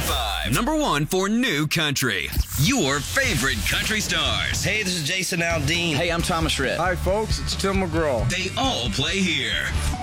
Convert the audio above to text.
K95, number one for new country. Your favorite country stars. Hey, this is Jason Aldean. Hey, I'm Thomas Rhett. Hi, folks. It's Tim McGraw. They all play here.